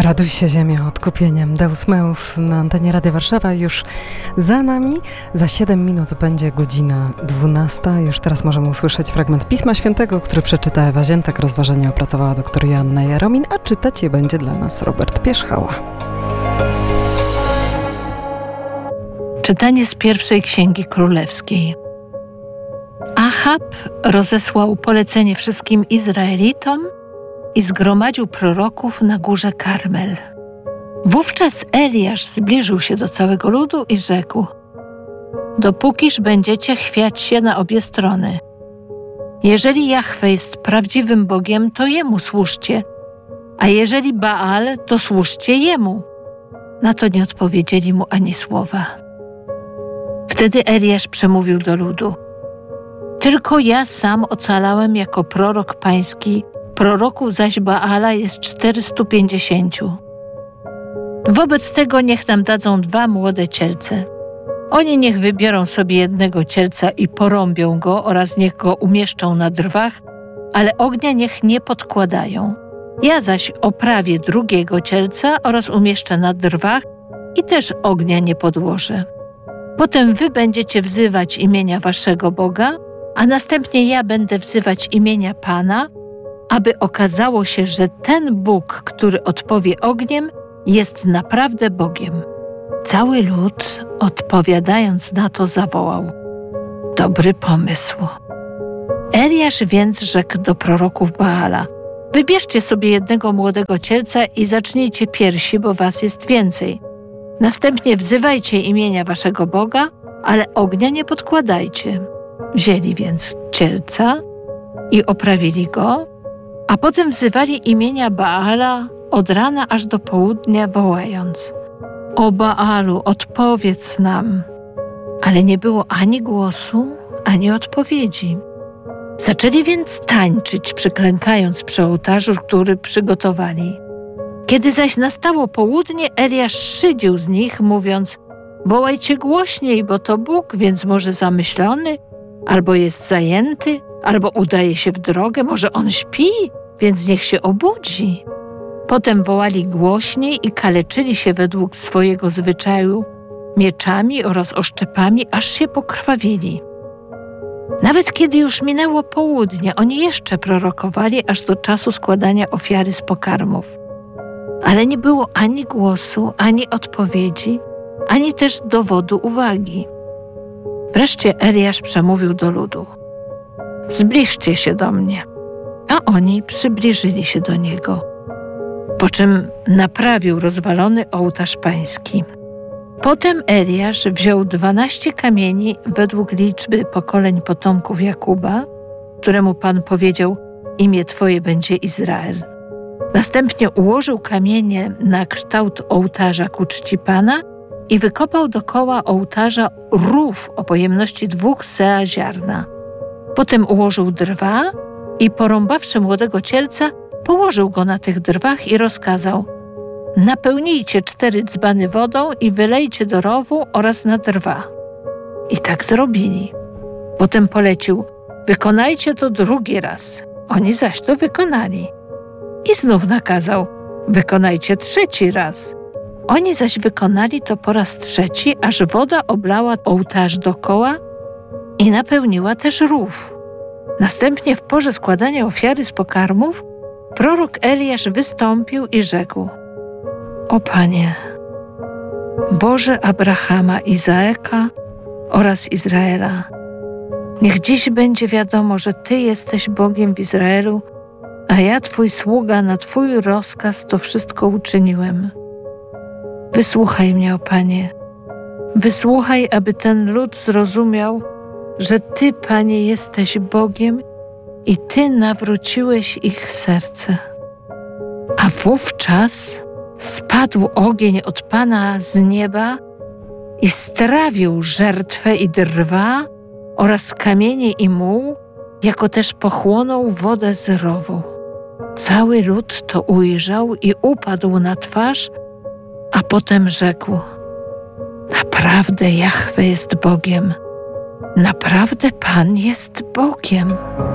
Raduj się ziemia odkupieniem. Deus Meus na antenie Radia Warszawa już za nami. Za 7 minut będzie godzina 12. Już teraz możemy usłyszeć fragment Pisma Świętego, który przeczyta Ewa Ziętek. Rozważanie opracowała dr Joanna Jaromin, a czytać je będzie dla nas Robert Pierzchała. Czytanie z pierwszej Księgi Królewskiej. Achab rozesłał polecenie wszystkim Izraelitom i zgromadził proroków na górze Karmel. Wówczas Eliasz zbliżył się do całego ludu i rzekł: dopókiż będziecie chwiać się na obie strony. Jeżeli Jahwe jest prawdziwym Bogiem, to Jemu służcie, a jeżeli Baal, to służcie Jemu. Na to nie odpowiedzieli mu ani słowa. Wtedy Eliasz przemówił do ludu: tylko ja sam ocalałem jako prorok pański, proroków zaś Baala jest 450. Wobec tego niech nam dadzą 2 młode cielce. Oni niech wybiorą sobie jednego cielca i porąbią go oraz niech go umieszczą na drwach, ale ognia niech nie podkładają. Ja zaś oprawię drugiego cielca oraz umieszczę na drwach i też ognia nie podłożę. Potem wy będziecie wzywać imienia waszego Boga, a następnie ja będę wzywać imienia Pana, aby okazało się, że ten Bóg, który odpowie ogniem, jest naprawdę Bogiem. Cały lud, odpowiadając na to, zawołał: dobry pomysł. Eliasz więc rzekł do proroków Baala: wybierzcie sobie jednego młodego cielca i zacznijcie piersi, bo was jest więcej. Następnie wzywajcie imienia waszego Boga, ale ognia nie podkładajcie. Wzięli więc cielca i oprawili go, a potem wzywali imienia Baala od rana aż do południa, wołając: o Baalu, odpowiedz nam. Ale nie było ani głosu, ani odpowiedzi. Zaczęli więc tańczyć, przyklękając przy ołtarzu, który przygotowali. Kiedy zaś nastało południe, Eliasz szydził z nich, mówiąc: wołajcie głośniej, bo to Bóg, więc może zamyślony, albo jest zajęty, albo udaje się w drogę, może on śpi, więc niech się obudzi. Potem wołali głośniej i kaleczyli się według swojego zwyczaju mieczami oraz oszczepami, aż się pokrwawili. Nawet kiedy już minęło południe, oni jeszcze prorokowali aż do czasu składania ofiary z pokarmów. Ale nie było ani głosu, ani odpowiedzi, ani też dowodu uwagi. Wreszcie Eliasz przemówił do ludu: zbliżcie się do mnie. A oni przybliżyli się do niego, po czym naprawił rozwalony ołtarz pański. Potem Eliasz wziął 12 kamieni według liczby pokoleń potomków Jakuba, któremu Pan powiedział: imię Twoje będzie Izrael. Następnie ułożył kamienie na kształt ołtarza ku czci Pana i wykopał dokoła ołtarza rów o pojemności 2 sea ziarna. Potem ułożył drwa i porąbawszy młodego cielca, położył go na tych drwach i rozkazał: napełnijcie 4 dzbany wodą i wylejcie do rowu oraz na drwa. I tak zrobili. Potem polecił: wykonajcie to 2 raz. Oni zaś to wykonali. I znów nakazał: wykonajcie 3 raz. Oni zaś wykonali to po raz 3, aż woda oblała ołtarz dokoła i napełniła też rów. Następnie w porze składania ofiary z pokarmów prorok Eliasz wystąpił i rzekł: o Panie, Boże Abrahama, Izaaka oraz Izraela, niech dziś będzie wiadomo, że Ty jesteś Bogiem w Izraelu, a ja, Twój sługa, na Twój rozkaz to wszystko uczyniłem. Wysłuchaj mnie, o Panie, wysłuchaj, aby ten lud zrozumiał, że Ty, Panie, jesteś Bogiem i Ty nawróciłeś ich serce. A wówczas spadł ogień od Pana z nieba i strawił żertwę i drwa oraz kamienie i muł, jako też pochłonął wodę z rowu. Cały lud to ujrzał i upadł na twarz, a potem rzekł: naprawdę Jahwe jest Bogiem, naprawdę Pan jest Bogiem.